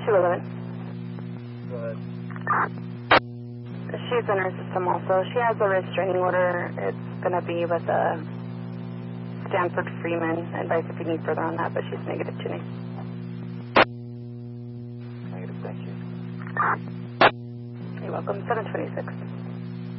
211. Go ahead. She's in her system also. She has a restraining order. It's going to be with Stanford Freeman. Advice if you need further on that, but she's negative tuning. Negative, thank you. You're welcome. 726.